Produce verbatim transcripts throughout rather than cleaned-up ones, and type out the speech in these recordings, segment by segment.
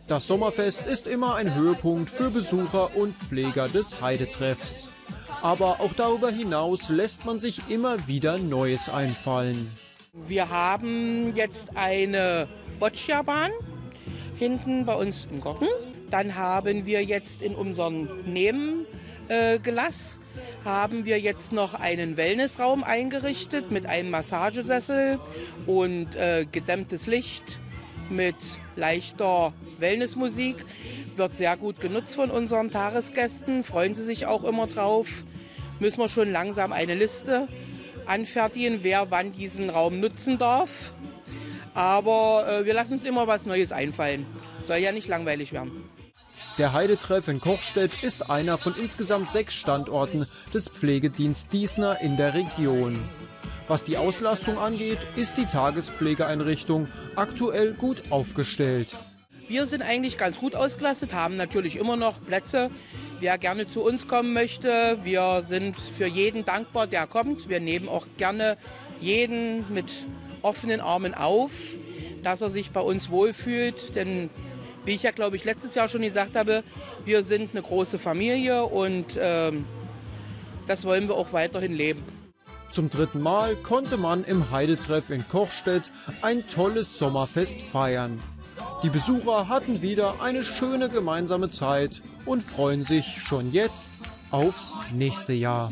Das Sommerfest ist immer ein Höhepunkt für Besucher und Pfleger des Heidetreffs. Aber auch darüber hinaus lässt man sich immer wieder Neues einfallen. Wir haben jetzt eine Boccia-Bahn hinten bei uns im Garten. Dann haben wir jetzt in unserem Nebengelass haben wir jetzt noch einen Wellnessraum eingerichtet mit einem Massagesessel und äh, gedämmtes Licht mit leichter Wellnessmusik. Wird sehr gut genutzt von unseren Tagesgästen, freuen sie sich auch immer drauf. Müssen wir schon langsam eine Liste anfertigen, wer wann diesen Raum nutzen darf. Aber äh, wir lassen uns immer was Neues einfallen. Soll ja nicht langweilig werden. Der Heidetreff in Kochstedt ist einer von insgesamt sechs Standorten des Pflegedienst Diesner in der Region. Was die Auslastung angeht, ist die Tagespflegeeinrichtung aktuell gut aufgestellt. Wir sind eigentlich ganz gut ausgelastet, haben natürlich immer noch Plätze. Wer gerne zu uns kommen möchte, wir sind für jeden dankbar, der kommt. Wir nehmen auch gerne jeden mit offenen Armen auf, dass er sich bei uns wohlfühlt. Denn wie ich ja, glaube ich, letztes Jahr schon gesagt habe, wir sind eine große Familie und ähm, das wollen wir auch weiterhin leben. Zum dritten Mal konnte man im Heidetreff in Kochstedt ein tolles Sommerfest feiern. Die Besucher hatten wieder eine schöne gemeinsame Zeit und freuen sich schon jetzt aufs nächste Jahr.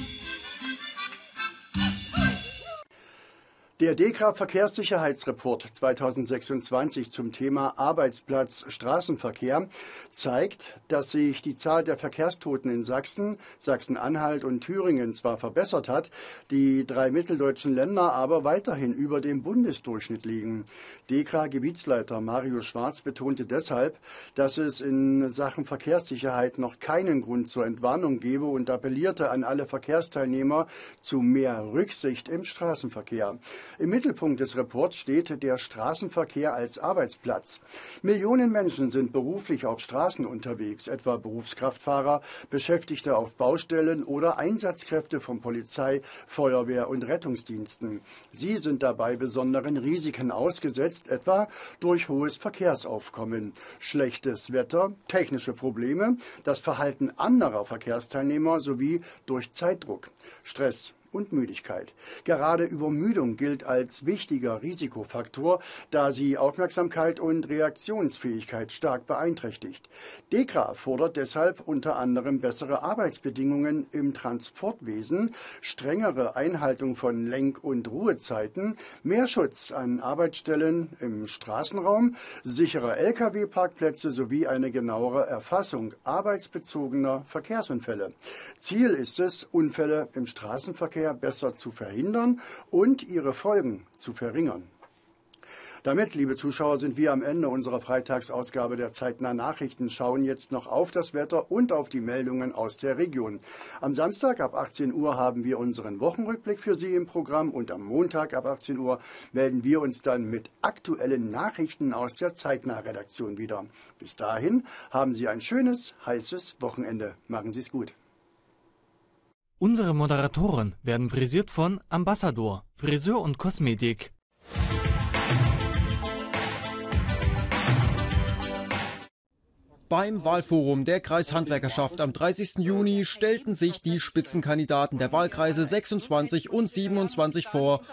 Der DEKRA Verkehrssicherheitsreport zweitausendsechsundzwanzig zum Thema Arbeitsplatz Straßenverkehr zeigt, dass sich die Zahl der Verkehrstoten in Sachsen, Sachsen-Anhalt und Thüringen zwar verbessert hat, die drei mitteldeutschen Länder aber weiterhin über dem Bundesdurchschnitt liegen. DEKRA-Gebietsleiter Mario Schwarz betonte deshalb, dass es in Sachen Verkehrssicherheit noch keinen Grund zur Entwarnung gebe und appellierte an alle Verkehrsteilnehmer zu mehr Rücksicht im Straßenverkehr. Im Mittelpunkt des Reports steht der Straßenverkehr als Arbeitsplatz. Millionen Menschen sind beruflich auf Straßen unterwegs, etwa Berufskraftfahrer, Beschäftigte auf Baustellen oder Einsatzkräfte von Polizei, Feuerwehr und Rettungsdiensten. Sie sind dabei besonderen Risiken ausgesetzt, etwa durch hohes Verkehrsaufkommen, schlechtes Wetter, technische Probleme, das Verhalten anderer Verkehrsteilnehmer sowie durch Zeitdruck, Stress und Müdigkeit. Gerade Übermüdung gilt als wichtiger Risikofaktor, da sie Aufmerksamkeit und Reaktionsfähigkeit stark beeinträchtigt. DEKRA fordert deshalb unter anderem bessere Arbeitsbedingungen im Transportwesen, strengere Einhaltung von Lenk- und Ruhezeiten, mehr Schutz an Arbeitsstellen im Straßenraum, sichere L K W-Parkplätze sowie eine genauere Erfassung arbeitsbezogener Verkehrsunfälle. Ziel ist es, Unfälle im Straßenverkehr besser zu verhindern und ihre Folgen zu verringern. Damit, liebe Zuschauer, sind wir am Ende unserer Freitagsausgabe der Zeitnah Nachrichten, schauen jetzt noch auf das Wetter und auf die Meldungen aus der Region. Am Samstag ab achtzehn Uhr haben wir unseren Wochenrückblick für Sie im Programm und am Montag ab achtzehn Uhr melden wir uns dann mit aktuellen Nachrichten aus der Zeitnah-Redaktion wieder. Bis dahin haben Sie ein schönes, heißes Wochenende. Machen Sie es gut. Unsere Moderatoren werden frisiert von Ambassador, Friseur und Kosmetik. Beim Wahlforum der Kreishandwerkerschaft am dreißigsten Juni stellten sich die Spitzenkandidaten der Wahlkreise sechsundzwanzig und siebenundzwanzig vor